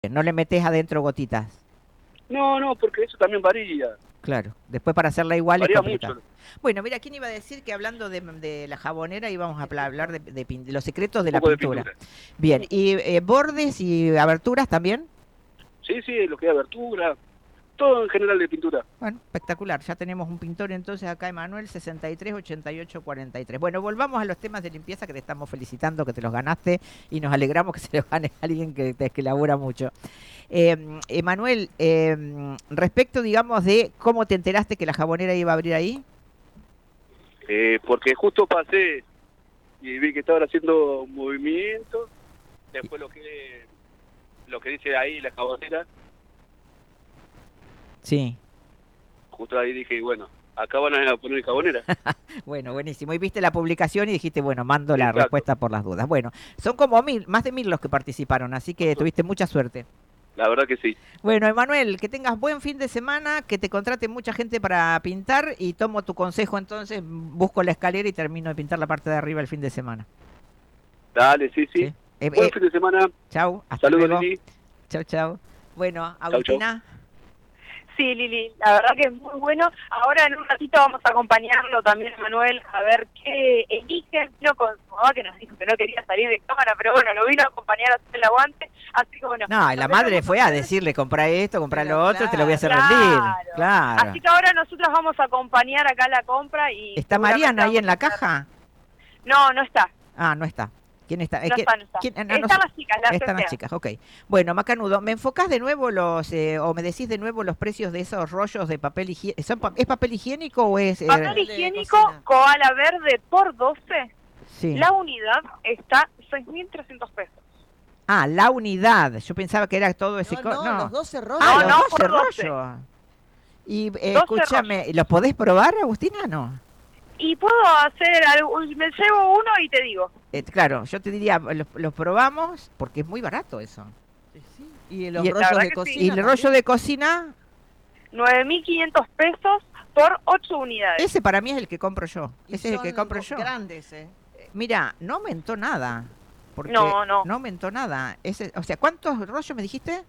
No le metes adentro gotitas. No, porque eso también varía. Claro, después para hacerla igual es Varía complicado. mucho. Bueno, mira, ¿quién iba a decir que hablando de la jabonera íbamos a hablar de los secretos de Un la poco de pintura? pintura. Bien, ¿y bordes y aberturas también? Sí, lo que es abertura. Todo en general de pintura. Bueno, espectacular. Ya tenemos un pintor entonces acá, Emanuel, 63 88 43. Bueno, volvamos a los temas de limpieza que te estamos felicitando, que te los ganaste y nos alegramos que se los gane alguien que labura mucho. Emanuel, respecto, digamos, de cómo te enteraste que la jabonera iba a abrir ahí. Porque justo pasé y vi que estaban haciendo movimientos. Después lo que dice ahí la jabonera. Sí. Justo ahí dije, bueno, acá van a poner jabonera. Bueno, buenísimo. Y viste la publicación y dijiste, bueno, mando la Exacto. respuesta por las dudas. Bueno, son como más de 1000 los que participaron, así que tuviste mucha suerte. La verdad que sí. Bueno, Emanuel, que tengas buen fin de semana, que te contrate mucha gente para pintar y tomo tu consejo entonces, busco la escalera y termino de pintar la parte de arriba el fin de semana. Dale, sí. ¿Sí? Buen fin de semana. Chau, hasta Saludos, luego. Lili. Chau, chau. Bueno, Chau. Agustina. Sí, Lili, la verdad que es muy bueno. Ahora en un ratito vamos a acompañarlo también, Manuel, a ver qué elige. Vino con su mamá que nos dijo que no quería salir de cámara, pero bueno, lo vino a acompañar a hacer el aguante. Así que bueno. No, la madre fue a decirle, compra esto, compra lo otro, te lo voy a hacer rendir. Claro. Así que ahora nosotros vamos a acompañar acá la compra y... ¿Está Mariana ahí en la caja? No está. Ah, no está. ¿Quién está? No está. ¿Quién? Están las chicas, las Están las chicas, ok. Bueno, Macanudo, ¿me enfocás de nuevo o me decís de nuevo los precios de esos rollos de papel higiénico? ¿Es papel higiénico o es...? Papel higiénico, koala verde por 12. Sí. La unidad está 6.300 pesos. Ah, la unidad. Yo pensaba que era todo ese... No, los 12 rollos. Ah, No, los 12 por 12. rollos. Y 12 escúchame, ¿los podés probar, Agustina? No. Y puedo hacer algo, me llevo uno y te digo. Claro, yo te diría, los probamos porque es muy barato eso. Sí. Y los Y- rollos de que cocina. Y el rollo de cocina, 9.500 pesos por 8 unidades. ese para mí es el que compro yo. Y Ese es el son que compro yo. grandes, Mira, no aumentó nada. Porque No. no aumentó nada. O sea, ¿cuántos rollos me dijiste?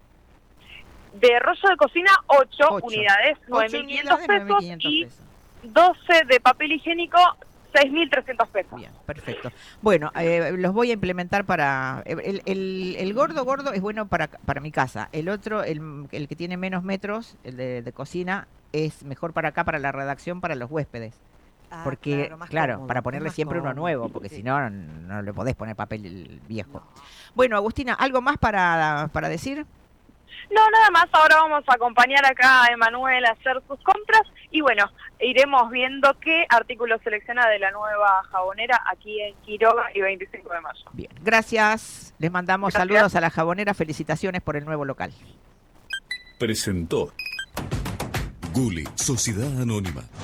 De rollo de cocina, 8 Ocho. unidades, 8 9.500 unidades, pesos 9.500 y pesos. 12 de papel higiénico, 6.300 pesos. Bien, perfecto. Bueno, los voy a implementar para... el gordo es bueno para mi casa. El otro, el que tiene menos metros, el de cocina, es mejor para acá, para la redacción, para los huéspedes. Porque, más claro, cómodo, para es ponerle más siempre uno cómodo. nuevo, porque Sí. si no, no le podés poner papel viejo. No. Bueno, Agustina, ¿algo más para decir? No, nada más, ahora vamos a acompañar acá a Emanuel a hacer sus compras y bueno, iremos viendo qué artículos selecciona de la nueva jabonera aquí en Quiroga y 25 de mayo. Bien, gracias. Les mandamos Gracias. saludos a la jabonera, felicitaciones por el nuevo local. Presentó Guli, Sociedad Anónima.